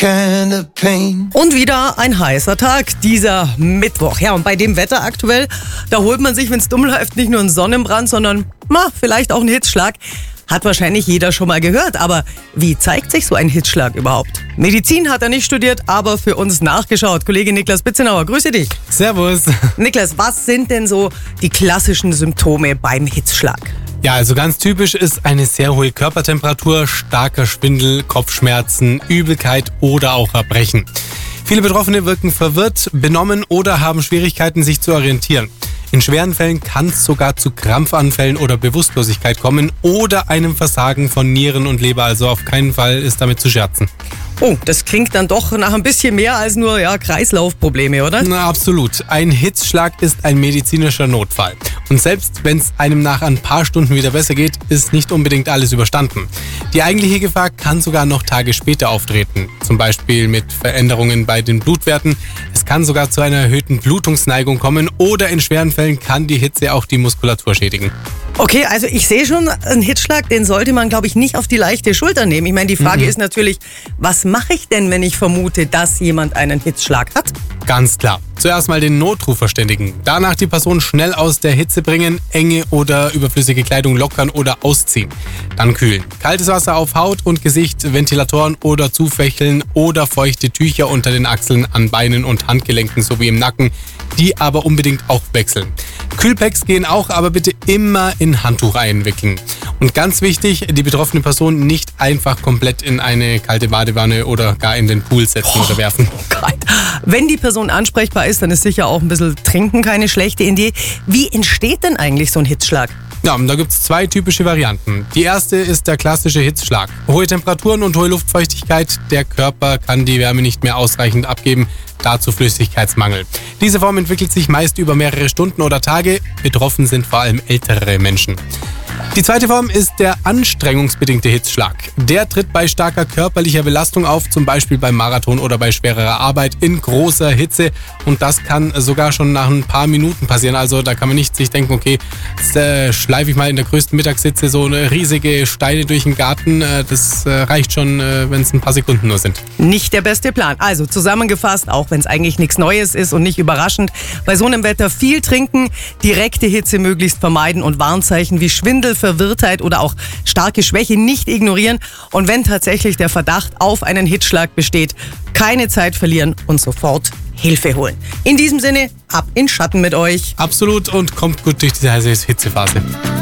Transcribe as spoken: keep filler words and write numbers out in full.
kind of pain. Und wieder ein heißer Tag, dieser Mittwoch. Ja, und bei dem Wetter aktuell, da holt man sich, wenn es dumm läuft, nicht nur einen Sonnenbrand, sondern na, vielleicht auch einen Hitzschlag. Hat wahrscheinlich jeder schon mal gehört, aber wie zeigt sich so ein Hitzschlag überhaupt? Medizin hat er nicht studiert, aber für uns nachgeschaut. Kollege Niklas Bitzenauer, grüße dich. Servus. Niklas, was sind denn so die klassischen Symptome beim Hitzschlag? Ja, also ganz typisch ist eine sehr hohe Körpertemperatur, starker Schwindel, Kopfschmerzen, Übelkeit oder auch Erbrechen. Viele Betroffene wirken verwirrt, benommen oder haben Schwierigkeiten, sich zu orientieren. In schweren Fällen kann es sogar zu Krampfanfällen oder Bewusstlosigkeit kommen oder einem Versagen von Nieren und Leber. Also auf keinen Fall ist damit zu scherzen. Oh, das klingt dann doch nach ein bisschen mehr als nur ja, Kreislaufprobleme, oder? Na, absolut. Ein Hitzschlag ist ein medizinischer Notfall. Und selbst wenn es einem nach ein paar Stunden wieder besser geht, ist nicht unbedingt alles überstanden. Die eigentliche Gefahr kann sogar noch Tage später auftreten. Zum Beispiel mit Veränderungen bei den Blutwerten. Es kann sogar zu einer erhöhten Blutungsneigung kommen oder in schweren Fällen kann die Hitze auch die Muskulatur schädigen. Okay, also ich sehe schon, einen Hitzschlag, den sollte man, glaube ich, nicht auf die leichte Schulter nehmen. Ich meine, die Frage mhm. ist natürlich, was mache ich denn, wenn ich vermute, dass jemand einen Hitzschlag hat? Ganz klar. Zuerst mal den Notruf verständigen. Danach die Person schnell aus der Hitze bringen, enge oder überflüssige Kleidung lockern oder ausziehen. Dann kühlen. Kaltes Wasser auf Haut und Gesicht, Ventilatoren oder zufächeln oder feuchte Tücher unter den Achseln, an Beinen und Handgelenken sowie im Nacken, die aber unbedingt auch wechseln. Kühlpacks gehen auch, aber bitte immer in Handtuch einwickeln. Und ganz wichtig, die betroffene Person nicht einfach komplett in eine kalte Badewanne oder gar in den Pool setzen oh, oder werfen. Gott. Wenn die Person ansprechbar ist, dann ist sicher auch ein bisschen Trinken keine schlechte Idee. Wie entsteht denn eigentlich so ein Hitzschlag? Ja, da gibt es zwei typische Varianten. Die erste ist der klassische Hitzschlag. Hohe Temperaturen und hohe Luftfeuchtigkeit. Der Körper kann die Wärme nicht mehr ausreichend abgeben. Dazu Flüssigkeitsmangel. Diese Form entwickelt sich meist über mehrere Stunden oder Tage. Betroffen sind vor allem ältere Menschen. Die zweite Form ist der anstrengungsbedingte Hitzschlag. Der tritt bei starker körperlicher Belastung auf, zum Beispiel beim Marathon oder bei schwererer Arbeit in großer Hitze. Und das kann sogar schon nach ein paar Minuten passieren. Also da kann man nicht sich denken, okay, jetzt äh, schleife ich mal in der größten Mittagshitze so eine riesige Steine durch den Garten. Äh, das äh, reicht schon, äh, wenn es ein paar Sekunden nur sind. Nicht der beste Plan. Also zusammengefasst, auch wenn es eigentlich nichts Neues ist und nicht überraschend, bei so einem Wetter viel trinken, direkte Hitze möglichst vermeiden und Warnzeichen wie Schwindel, Verwirrtheit oder auch starke Schwäche nicht ignorieren. Und wenn tatsächlich der Verdacht auf einen Hitzschlag besteht, keine Zeit verlieren und sofort Hilfe holen. In diesem Sinne, ab in Schatten mit euch. Absolut und kommt gut durch diese heiße Hitzephase.